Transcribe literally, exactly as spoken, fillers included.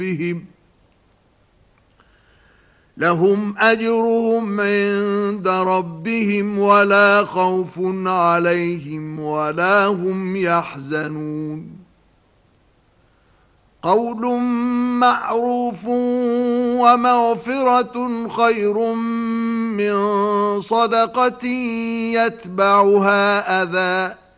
بهم لهم أجرهم عند ربهم ولا خوف عليهم ولا هم يحزنون قول معروف ومغفرة خير من صدقة يتبعها أذى